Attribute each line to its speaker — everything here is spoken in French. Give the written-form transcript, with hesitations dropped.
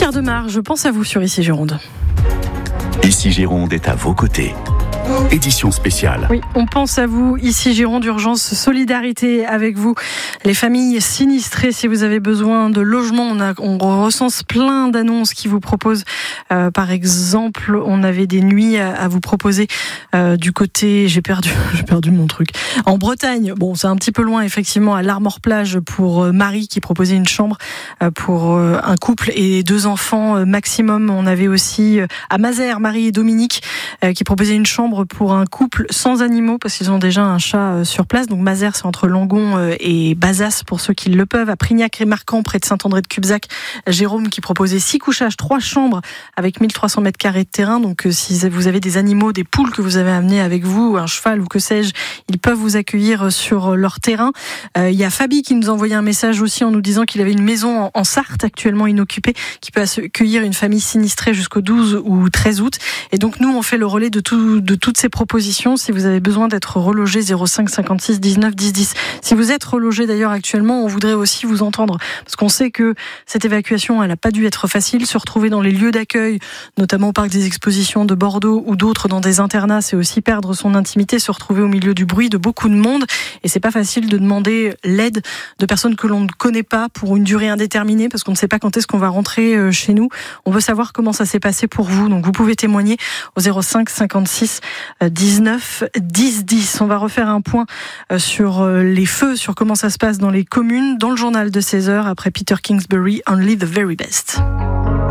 Speaker 1: Pierre Demar, je pense à vous sur Ici Gironde.
Speaker 2: Ici Gironde est à vos côtés. Édition spéciale.
Speaker 1: Oui, on pense à vous, Ici Gironde, urgence solidarité avec vous. Les familles sinistrées, si vous avez besoin de logement, on recense plein d'annonces qui vous proposent. Par exemple, on avait des nuits à vous proposer du côté, j'ai perdu mon truc. En Bretagne, bon, c'est un petit peu loin, effectivement, à l'Armor-Plage pour Marie qui proposait une chambre pour un couple et 2 enfants maximum. On avait aussi à Mazères, Marie et Dominique qui proposaient une chambre pour un couple sans animaux parce qu'ils ont déjà un chat sur place. Donc Mazères, c'est entre Langon et Bazas pour ceux qui le peuvent. À Prignac et Marcan, près de Saint-André de Cubzac, Jérôme qui proposait 6 couchages, 3 chambres avec 1300 mètres carrés de terrain. Donc si vous avez des animaux, des poules que vous avez amenés avec vous, un cheval ou que sais-je, ils peuvent vous accueillir sur leur terrain. Il y a Fabi qui nous a envoyé un message aussi en nous disant qu'il avait une maison en Sarthe actuellement inoccupée qui peut accueillir une famille sinistrée jusqu'au 12 ou 13 août. Et donc nous, on fait le relais de toutes ces propositions. Si vous avez besoin d'être relogé, 05 56 19 10 10. Si vous êtes relogé d'ailleurs actuellement, on voudrait aussi vous entendre parce qu'on sait que cette évacuation, elle n'a pas dû être facile. Se retrouver dans les lieux d'accueil, notamment au parc des expositions de Bordeaux ou d'autres dans des internats, c'est aussi perdre son intimité, se retrouver au milieu du bruit de beaucoup de monde. Et c'est pas facile de demander l'aide de personnes que l'on ne connaît pas pour une durée indéterminée parce qu'on ne sait pas quand est-ce qu'on va rentrer chez nous. On veut savoir comment ça s'est passé pour vous. Donc vous pouvez témoigner au 05 56 19 10 10. On va refaire un point sur les feux, sur comment ça se passe dans les communes, dans le journal de 16h après Peter Kingsbury, Only the Very Best.